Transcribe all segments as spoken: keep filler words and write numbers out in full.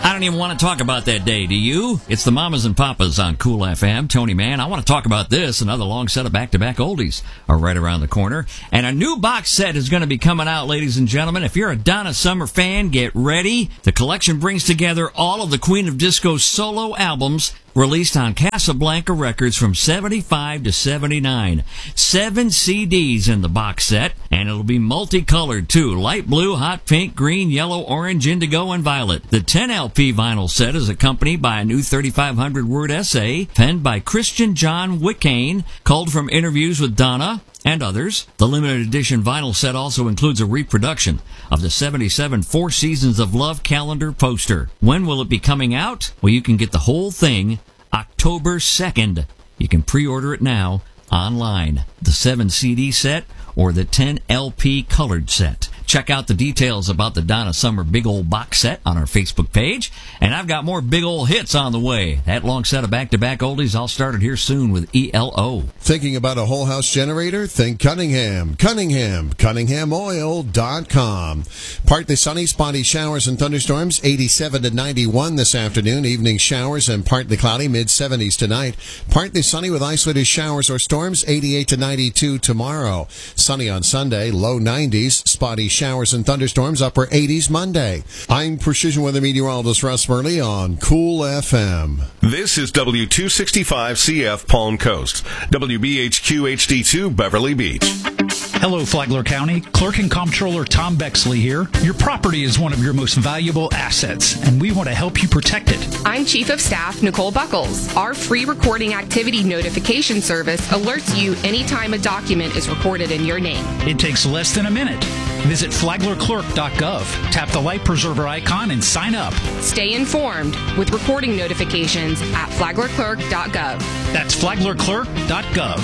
I don't even want to talk about that day, do you? It's the Mamas and Papas on Cool F M. Tony Mann, I want to talk about this. Another long set of back-to-back oldies are right around the corner. And a new box set is going to be coming out, ladies and gentlemen. If you're a Donna Summer fan, get ready. The collection brings together all of the Queen of Disco's solo albums released on Casablanca Records from seventy-five to seventy-nine. Seven C Ds in the box set, and it'll be multicolored too. Light blue, hot pink, green, yellow, orange, indigo, and violet. The ten L P vinyl set is accompanied by a new thirty-five hundred word essay penned by Christian John Wickane, culled from interviews with Donna and others. The limited edition vinyl set also includes a reproduction of the seventy-seven Four Seasons of Love calendar poster. When will it be coming out? Well, you can get the whole thing October second. You can pre-order it now online. The seven C D set or the ten L P colored set. Check out the details about the Donna Summer Big Ol' Box Set on our Facebook page. And I've got more big ol' hits on the way. That long set of back-to-back oldies all started here soon with E L O. Thinking about a whole house generator? Think Cunningham. Cunningham. Cunningham Oil dot com. Partly sunny, spotty showers and thunderstorms. eighty-seven to ninety-one this afternoon. Evening showers and partly cloudy. mid seventies tonight. Partly sunny with isolated showers or storms. eighty-eight to ninety-two tomorrow. Sunny on Sunday. Low nineties. Spotty showers and thunderstorms. Upper eighties Monday. I'm Precision Weather Meteorologist Russ Murley on Cool F M. This is W two sixty-five C F Palm Coast. W B H Q H D two Beverly Beach. Hello, Flagler County. Clerk and Comptroller Tom Bexley here. Your property is one of your most valuable assets, and we want to help you protect it. I'm Chief of Staff Nicole Buckles. Our free recording activity notification service alerts you anytime a document is recorded in your name. It takes less than a minute. Visit flagler clerk dot gov, tap the light preserver icon, and sign up. Stay informed with recording notifications at flagler clerk dot gov. That's flagler clerk dot gov.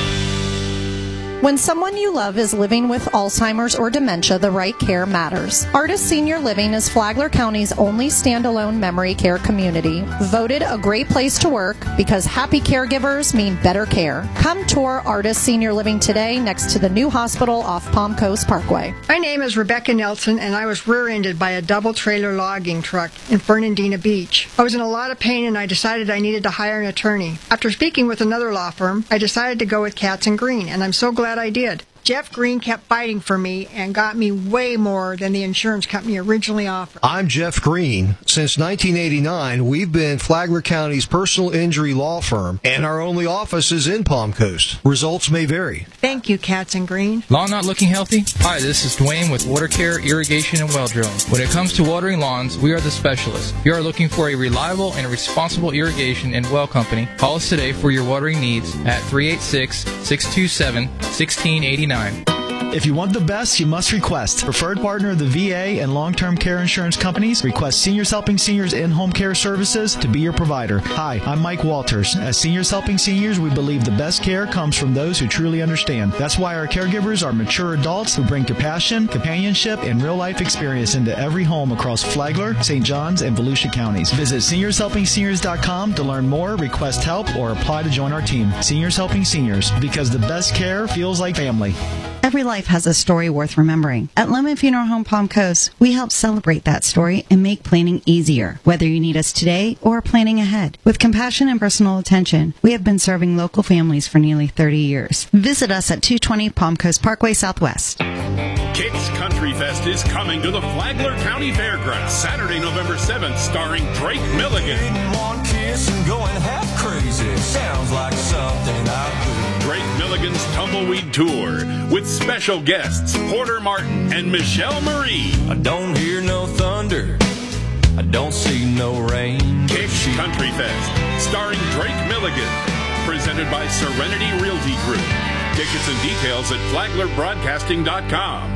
When someone you love is living with Alzheimer's or dementia, the right care matters. Artis Senior Living is Flagler County's only standalone memory care community, voted a great place to work because happy caregivers mean better care. Come tour Artis Senior Living today next to the new hospital off Palm Coast Parkway. My name is Rebecca Nelson, and I was rear-ended by a double-trailer logging truck in Fernandina Beach. I was in a lot of pain, and I decided I needed to hire an attorney. After speaking with another law firm, I decided to go with Katz and Green, and I'm so glad I did. Jeff Green kept fighting for me and got me way more than the insurance company originally offered. I'm Jeff Green. Since nineteen eighty-nine, we've been Flagler County's personal injury law firm, and our only office is in Palm Coast. Results may vary. Thank you, Katz and Green. Lawn not looking healthy? Hi, this is Dwayne with Water Care, Irrigation, and Well Drilling. When it comes to watering lawns, we are the specialists. If you are looking for a reliable and responsible irrigation and well company, call us today for your watering needs at three eight six, six two seven, one six eight nine. If you want the best, you must request. Preferred partner of the V A and long-term care insurance companies, request Seniors Helping Seniors in-home care services to be your provider. Hi, I'm Mike Walters. As Seniors Helping Seniors, we believe the best care comes from those who truly understand. That's why our caregivers are mature adults who bring compassion, companionship, and real-life experience into every home across Flagler, Saint Johns, and Volusia counties. Visit seniors helping seniors dot com to learn more, request help, or apply to join our team. Seniors Helping Seniors, because the best care feels like family. Every life has a story worth remembering. At Lemon Funeral Home Palm Coast, we help celebrate that story and make planning easier, whether you need us today or planning ahead. With compassion and personal attention, we have been serving local families for nearly thirty years. Visit us at two twenty Palm Coast Parkway Southwest. Kicks Country Fest is coming to the Flagler County Fairgrounds Saturday, November seventh, starring Drake Milligan. One kiss and going half crazy. Sounds like something I would. Drake Milligan's Tumbleweed Tour with special guests Porter Martin and Michelle Marie. I don't hear no thunder. I don't see no rain. Kicks Country Fest, starring Drake Milligan. Presented by Serenity Realty Group. Tickets and details at flagler broadcasting dot com.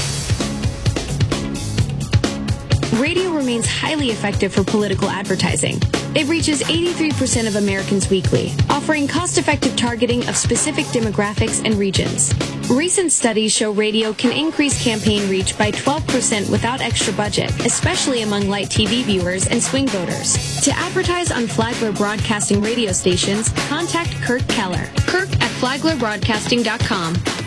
Radio remains highly effective for political advertising. It reaches eighty-three percent of Americans weekly, offering cost-effective targeting of specific demographics and regions. Recent studies show radio can increase campaign reach by twelve percent without extra budget, especially among light T V viewers and swing voters. To advertise on Flagler Broadcasting radio stations, contact Kirk Keller. Kirk at flagler broadcasting dot com.